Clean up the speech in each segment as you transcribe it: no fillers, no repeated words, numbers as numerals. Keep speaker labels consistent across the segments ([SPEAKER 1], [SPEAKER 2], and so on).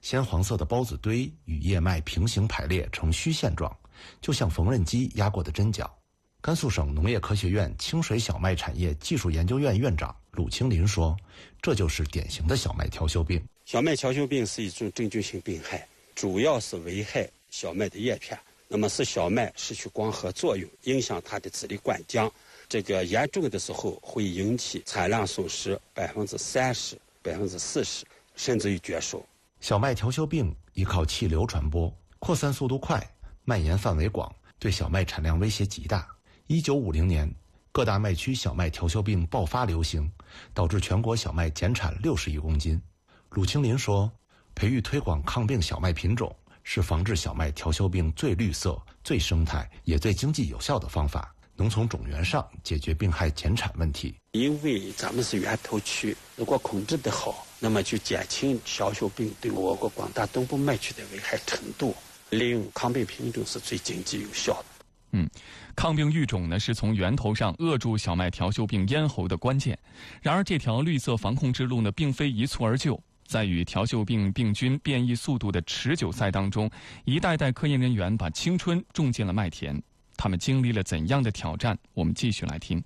[SPEAKER 1] 鲜黄色的孢子堆与叶脉平行排列成虚线状，就像缝纫机压过的针脚。甘肃省农业科学院清水小麦产业技术研究院院长鲁清林说，这就是典型的小麦调休病。
[SPEAKER 2] 小麦调休病是一种真菌性病害，主要是危害小麦的叶片，那么使小麦失去光合作用，影响它的籽粒灌浆。这个严重的时候会引起产量损失30%、40%，甚至于绝收。
[SPEAKER 1] 小麦调休病依靠气流传播，扩散速度快，蔓延范围广，对小麦产量威胁极大。1950年，各大麦区小麦调休病爆发流行，导致全国小麦减产60亿公斤。鲁清林说，培育推广抗病小麦品种是防治小麦调休病最绿色、最生态也最经济有效的方法，能从种源上解决病害减产问题。
[SPEAKER 2] 因为咱们是源头区，如果控制得好，那么就减轻调休病对我国广大东部麦区的危害程度。利用抗病品种是最经济有效的。
[SPEAKER 3] 抗病育种呢是从源头上扼住小麦调休病咽喉的关键。然而这条绿色防控之路呢，并非一蹴而就。在与调休病病菌变异速度的持久赛当中，一代代科研人员把青春种进了麦田。他们经历了怎样的挑战？我们继续来听。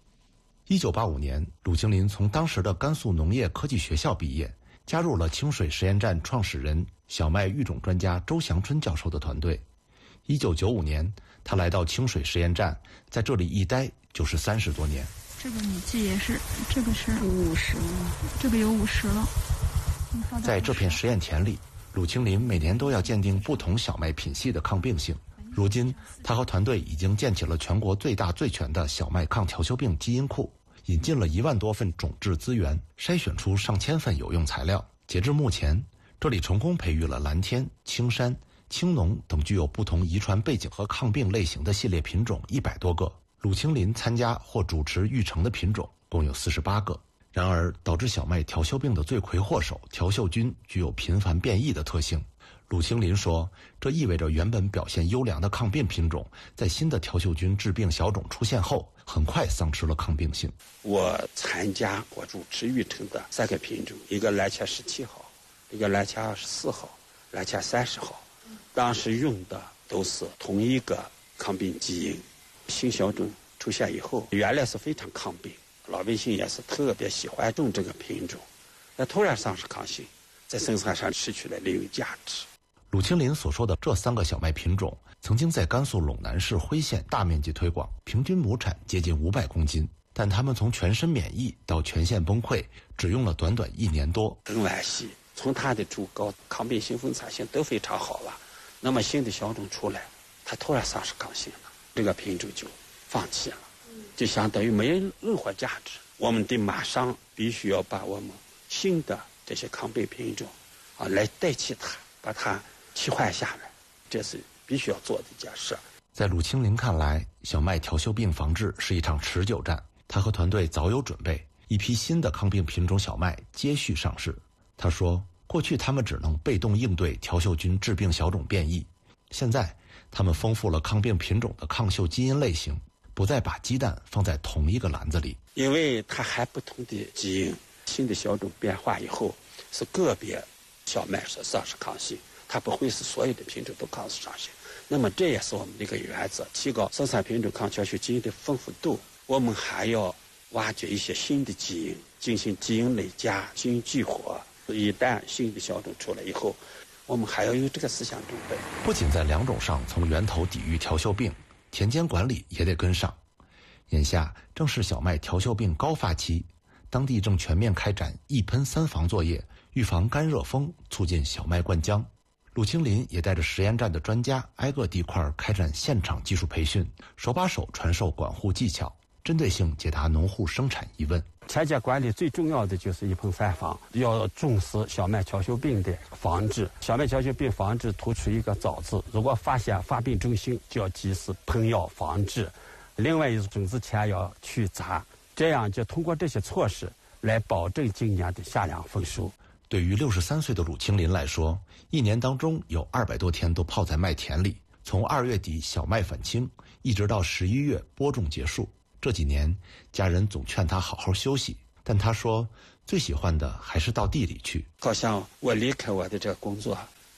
[SPEAKER 1] 1985年，鲁清林从当时的甘肃农业科技学校毕业，加入了清水实验站创始人、小麦育种专家周祥春教授的团队。1995年，他来到清水实验站，在这里一待就是30多年。
[SPEAKER 4] 这个米剂也是，这个是50了，这个有50了。
[SPEAKER 1] 在这片实验田里，鲁清林每年都要鉴定不同小麦品系的抗病性。如今，他和团队已经建起了全国最大最全的小麦抗调休病基因库，引进了1万多份种质资源，筛选出上千份有用材料。截至目前，这里成功培育了蓝天、青山、青农等具有不同遗传背景和抗病类型的系列品种100多个。鲁清林参加或主持育成的品种共有48个。然而，导致小麦调休病的罪魁祸首调休菌具有频繁变异的特性。鲁清林说，这意味着原本表现优良的抗病品种，在新的调休菌致病小种出现后，很快丧失了抗病性。
[SPEAKER 2] 我参加或主持育成的3个品种，一个蓝钱17号，一个蓝钱24号，蓝钱30号，当时用的都是同一个抗病基因。新小种出现以后，原来是非常抗病，老百姓也是特别喜欢种这个品种，那突然丧失抗性，在生产上失去了利用价值。
[SPEAKER 1] 鲁清林所说的这3个小麦品种，曾经在甘肃陇南市辉县大面积推广，平均亩产接近500公斤，但他们从全身免疫到全线崩溃，只用了短短1年多。
[SPEAKER 2] 很惋惜，从它的株高、抗病性、分产性都非常好了，那么新的小种出来，它突然丧失抗性了，这个品种就放弃了，就相当于没有任何价值。我们得马上必须要把我们新的这些抗病品种来代替它，把它替换下来，这是必须要做的一件事。
[SPEAKER 1] 在鲁清林看来，小麦调休病防治是一场持久战。他和团队早有准备，一批新的抗病品种小麦接续上市。他说，过去他们只能被动应对调休菌致病小种变异，现在他们丰富了抗病品种的抗休基因类型，不再把鸡蛋放在同一个篮子里。
[SPEAKER 2] 因为它含不同的基因，新的小种变化以后，是个别小麦是丧失抗性，它不会是所有的品种都丧失抗性。那么这也是我们的一个原则，提高生产品种抗调休基因的丰富度。我们还要挖掘一些新的基因，进行基因累加、基因激活。一旦新的小种出来以后，我们还要有这个思想准备。
[SPEAKER 1] 不仅在良种上从源头抵御调休病，田间管理也得跟上。眼下正是小麦调休病高发期，当地正全面开展1喷3防作业，预防干热风，促进小麦灌浆。鲁清林也带着实验站的专家挨个地块开展现场技术培训，手把手传授管护技巧，针对性解答农户生产疑问。
[SPEAKER 2] 田间管理最重要的就是1喷3防，要重视小麦调休病的防治。小麦调休病防治突出一个早字，如果发现发病征象，就要及时喷药防治。另外种子前要去杂，这样就通过这些措施来保证今年的夏粮丰收。
[SPEAKER 1] 对于63岁的鲁清林来说，一年当中有200多天都泡在麦田里，从2月底小麦返青，一直到11月播种结束。这几年，家人总劝他好好休息，但他说最喜欢的还是到地里去。
[SPEAKER 2] 好像我离开我的这个工作，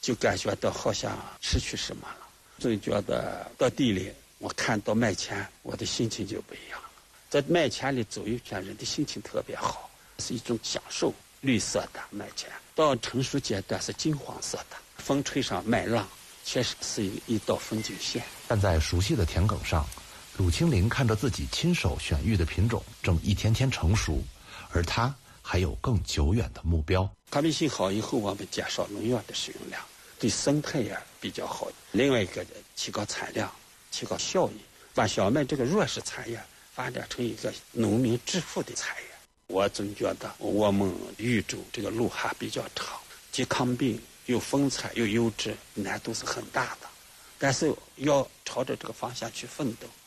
[SPEAKER 2] 就感觉到好像失去什么了。总觉得到地里，我看到麦田，我的心情就不一样了。在麦田里走一圈，人的心情特别好，是一种享受。绿色的麦田到成熟阶段是金黄色的，风吹上麦浪，确实是一道风景线。
[SPEAKER 1] 站在熟悉的田埂上，鲁清林看着自己亲手选育的品种正一天天成熟，而他还有更久远的目标。
[SPEAKER 2] 抗病性好以后，我们减少农药的使用量，对生态也比较好。另外一个提高产量，提高效益，把小麦这个弱势产业发展成一个农民致富的产业。我总觉得我们育种这个路还比较长，既抗病又丰产又优质，难度是很大的，但是要朝着这个方向去奋斗。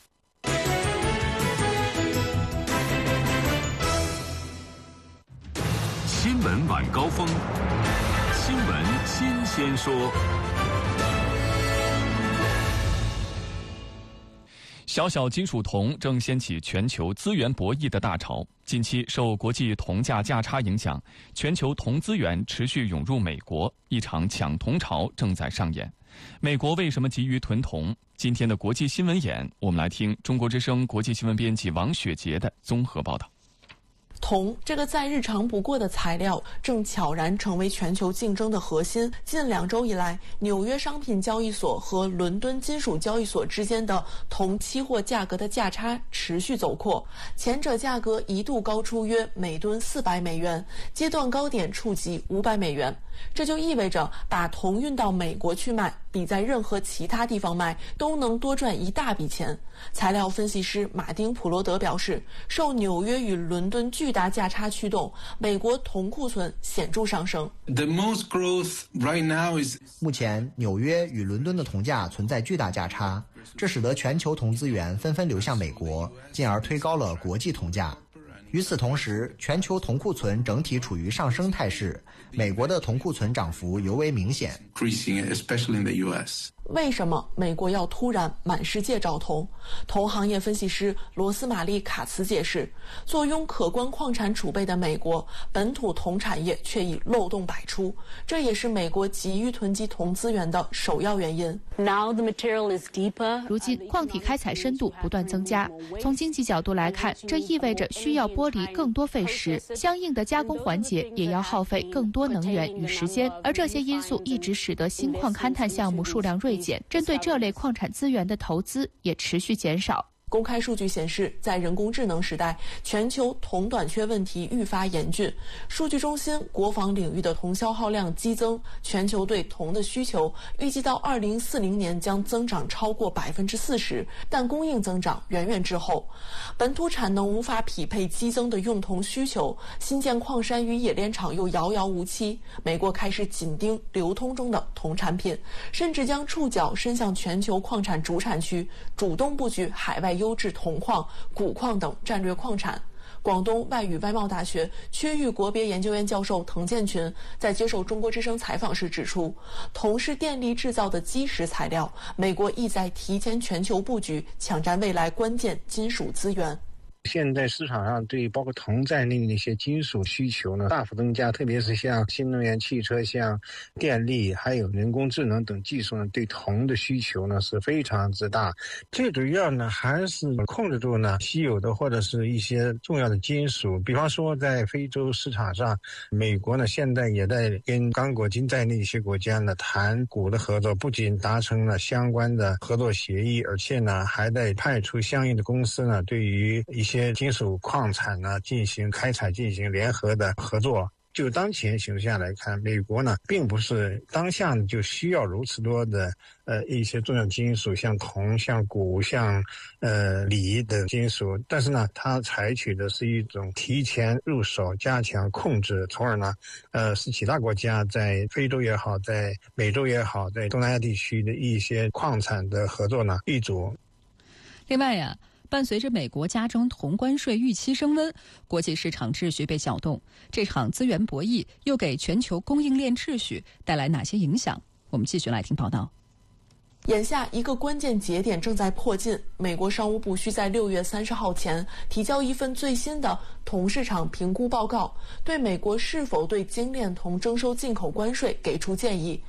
[SPEAKER 5] 新闻晚高峰，新闻新鲜说。
[SPEAKER 3] 小小金属铜正掀起全球资源博弈的大潮。近期受国际铜价价差影响，全球铜资源持续涌入美国，一场抢铜潮正在上演。美国为什么急于囤铜？今天的国际新闻眼，我们来听中国之声国际新闻编辑王雪杰的综合报道。
[SPEAKER 6] 铜这个再日常不过的材料，正悄然成为全球竞争的核心。近2周以来，纽约商品交易所和伦敦金属交易所之间的铜期货价格的价差持续走扩，前者价格一度高出约每吨400美元，阶段高点触及500美元。这就意味着把铜运到美国去卖，比在任何其他地方卖都能多赚一大笔钱。材料分析师马丁·普罗德表示，受纽约与伦敦巨大价差驱动，美国铜库存显著上升。
[SPEAKER 7] 目前，纽约与伦敦的铜价存在巨大价差，这使得全球铜资源纷纷流向美国，进而推高了国际铜价。与此同时，全球铜库存整体处于上升态势，美国的铜库存涨幅尤为明显。
[SPEAKER 6] 为什么美国要突然满世界找铜？铜行业分析师罗斯玛丽·卡茨解释，坐拥可观矿产储备的美国，本土铜产业却已漏洞百出，这也是美国急于囤积铜资源的首要原因。
[SPEAKER 8] 如今矿体开采深度不断增加，从经济角度来看，这意味着需要剥离更多废石，相应的加工环节也要耗费更多能源与时间，而这些因素一直使得新矿勘探项目数量锐减，针对这类矿产资源的投资也持续减少。
[SPEAKER 6] 公开数据显示，在人工智能时代，全球铜短缺问题愈发严峻。数据中心国防领域的铜消耗量激增，全球对铜的需求预计到2040年将增长超过40%，但供应增长远远滞后。本土产能无法匹配激增的用铜需求，新建矿山与冶炼厂又遥遥无期。美国开始紧盯流通中的铜产品，甚至将触角伸向全球矿产主产区，主动布局海外优质铜矿、钴矿等战略矿产。广东外语外贸大学区域国别研究院教授滕建群在接受中国之声采访时指出，铜是电力制造的基石材料，美国意在提前全球布局，抢占未来关键金属资源。
[SPEAKER 9] 现在市场上对包括铜在内的一些金属需求呢大幅增加，特别是像新能源汽车、像电力还有人工智能等技术呢，对铜的需求呢是非常之大。最主要呢还是控制住呢稀有的或者是一些重要的金属，比方说在非洲市场上，美国呢现在也在跟刚果金在内一些国家呢谈钴的合作，不仅达成了相关的合作协议，而且呢还在派出相应的公司呢对于一些金属矿产呢进行开采，进行联合的合作。就当前形势下来看，美国呢并不是当下就需要如此多的一些重要金属，像铜、像钴、像锂的金属，但是呢它采取的是一种提前入手、加强控制，从而呢使其他国家在非洲也好，在美洲也好，在东南亚地区的一些矿产的合作呢立足。
[SPEAKER 10] 另外呀，伴随着美国加征铜关税预期升温，国际市场秩序被搅动，这场资源博弈又给全球供应链秩序带来哪些影响？我们继续来听报道。
[SPEAKER 6] 眼下一个关键节点正在迫近，美国商务部需在6月30号前提交一份最新的铜市场评估报告，对美国是否对精炼铜征收进口关税给出建议。